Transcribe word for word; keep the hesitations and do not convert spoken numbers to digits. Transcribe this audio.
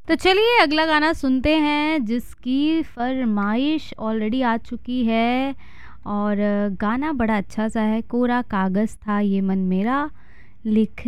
तो चलिए अगला गाना सुनते हैं जिसकी फरमाइश ऑलरेडी आ चुकी है और गाना बड़ा अच्छा सा है। कोरा कागज़ था ये मन मेरा लिख